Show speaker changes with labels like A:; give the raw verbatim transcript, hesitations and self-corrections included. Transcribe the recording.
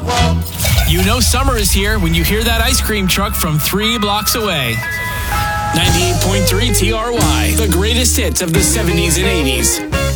A: You know summer is here when you hear that ice cream truck from three blocks away. ninety-eight point three T R Y, the greatest hits of the seventies and eighties.